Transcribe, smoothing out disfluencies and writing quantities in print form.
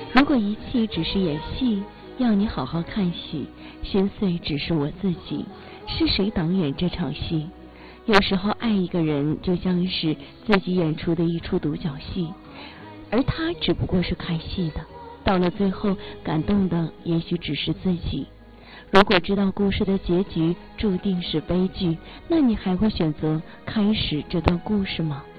如果一切只是演戏，要你好好看戏，心碎只是我自己，是谁导演这场戏？有时候爱一个人就像是自己演出的一出独角戏，而他只不过是看戏的，到了最后感动的也许只是自己。如果知道故事的结局注定是悲剧，那你还会选择开始这段故事吗？